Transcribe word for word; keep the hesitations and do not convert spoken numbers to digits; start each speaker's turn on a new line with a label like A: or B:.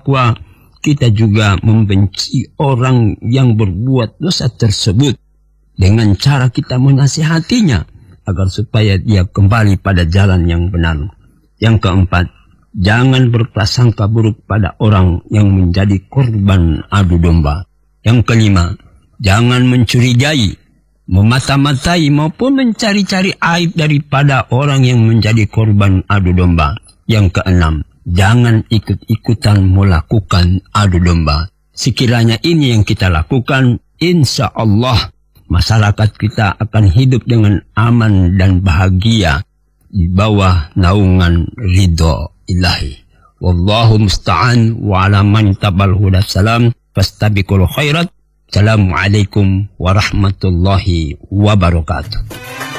A: terdakwa, kita juga membenci orang yang berbuat dosa tersebut dengan cara kita menasihatinya agar supaya dia kembali pada jalan yang benar. Yang keempat, jangan berprasangka buruk pada orang yang menjadi korban adu domba. Yang kelima, jangan mencurigai, memata-matai maupun mencari-cari aib daripada orang yang menjadi korban adu domba. Yang keenam, jangan ikut-ikutan melakukan adu domba. Sekiranya ini yang kita lakukan, insya Allah masyarakat kita akan hidup dengan aman dan bahagia di bawah naungan ridho ilahi. Wallahu musta'an wa ala man tabal huda salam. Fastabiqul khairat. Assalamualaikum warahmatullahi wabarakatuh.